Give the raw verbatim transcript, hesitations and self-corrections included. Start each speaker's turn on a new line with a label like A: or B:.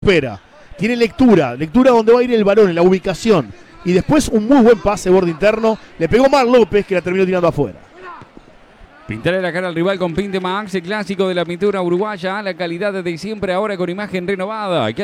A: Espera, tiene lectura, lectura donde va a ir el balón, en la ubicación. Y después un muy buen pase, borde interno. Le pegó Mar López, que la terminó tirando afuera.
B: Pintarle la cara al rival con Pinte Max, el clásico de la pintura uruguaya. La calidad de siempre, ahora con imagen renovada.